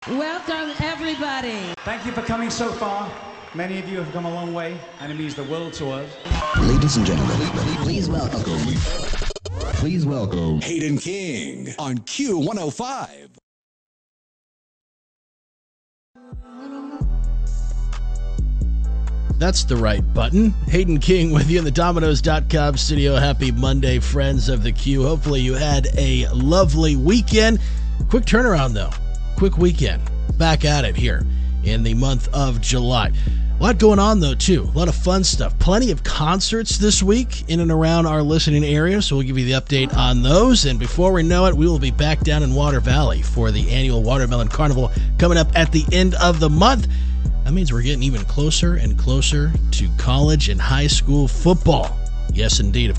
Welcome, everybody. Thank you for coming so far. Many of you have come a long way, and it means the world to us. Ladies and gentlemen, please welcome Hayden King on Q105. That's the right button. Hayden King with you in the Domino's.com studio. Happy Monday, friends of the Q. Hopefully you had a lovely weekend. Quick turnaround, though. Quick weekend. Back at it here in the month of July. A lot going on, though, too. A lot of fun stuff. Plenty of concerts this week in and around our listening area, so we'll give you the update on those. And before we know it, we will be back down in Water Valley for the annual Watermelon Carnival coming up at the end of the month. That means we're getting even closer and closer to college and high school football. Yes, indeed.